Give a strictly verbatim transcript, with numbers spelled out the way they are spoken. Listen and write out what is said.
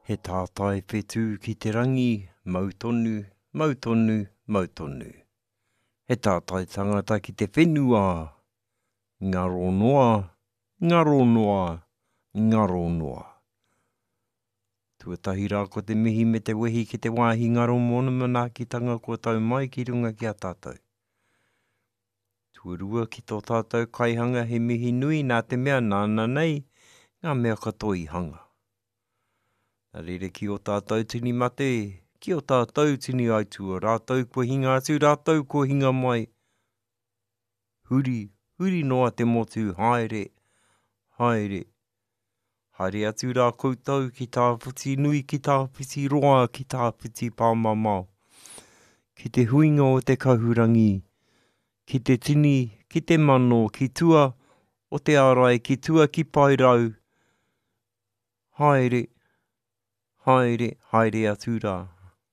He tātai whetū ki te rangi, mautonu, mautonu, mautonu. He tātai tangata ki te whenua, ngaro noa, ngaro noa, ngaro noa. Tuatahi rā ko te mihi me te wehi ki te wāhi ngaro mona manaakitanga ko tau mai ki runga ki a tātou. Tuarua ki tō tātou kaihanga he mihi nui nā te mea nāna nei, ngā mea katoa i hanga. Nā rere ki o tātou tini mate, ki o tātou tini aitua, rātou kua hinga atu, rātou kua hinga mai. Huri, huri noa te motu, haere, haere. Haere atu rā koutou ki tā whiti nui, ki tā whiti roa, ki tā whiti pāmamao. Ki te huinga o te kahurangi, ki te tini, ki te mano, ki tua o te ārai, ki tua ki pairau. Haere, haere, haere atu rā.